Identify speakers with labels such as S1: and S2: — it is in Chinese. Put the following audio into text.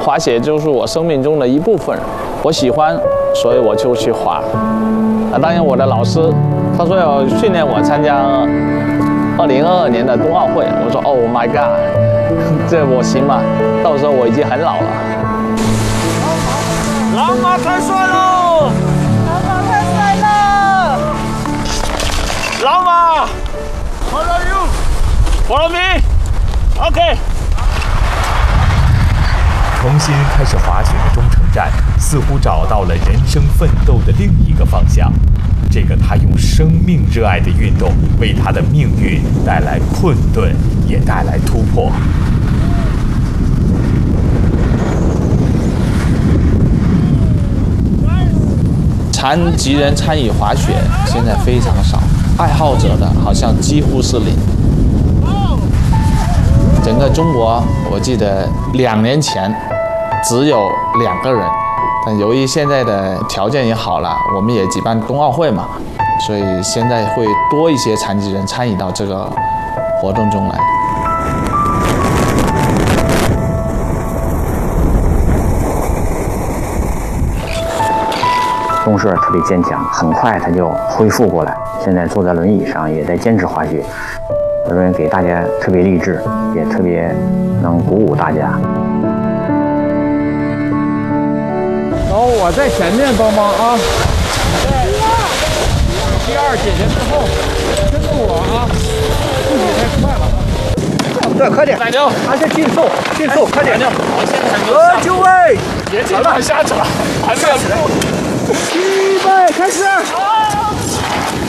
S1: 滑雪就是我生命中的一部分，我喜欢，所以我就去滑。当然我的老师他说要训练我参加2022年的冬奥会，我说 Oh my God， 这我行吗？到时候我已经很老了。
S2: 老马太帅喽！
S3: 老马太帅了！
S2: 老马 ，Follow you，Follow me，OK。
S4: 重新开始滑雪的中程站，似乎找到了人生奋斗的另一个方向。这个他用生命热爱的运动，为他的命运带来困顿，也带来突破。
S1: 残疾人参与滑雪现在非常少，爱好者的好像几乎是零。整个中国，我记得2年前只有2个人，但由于现在的条件也好了，我们也举办冬奥会嘛，所以现在会多一些残疾人参与到这个活动中来。
S5: 钟硕特别坚强，很快他就恢复过来，现在坐在轮椅上，也在坚持滑雪。这边给大家特别励志，也特别能鼓舞大家。
S6: 然后我在前面帮忙啊。第2姐姐之后，跟着我啊，不许太快了啊。
S2: 对，快点，
S1: 奶牛，
S2: 而且竞速，竞速，快点！
S1: 我现在还没有
S2: 就位，
S1: 别紧张，下去了，还没有。
S2: 预备，开始！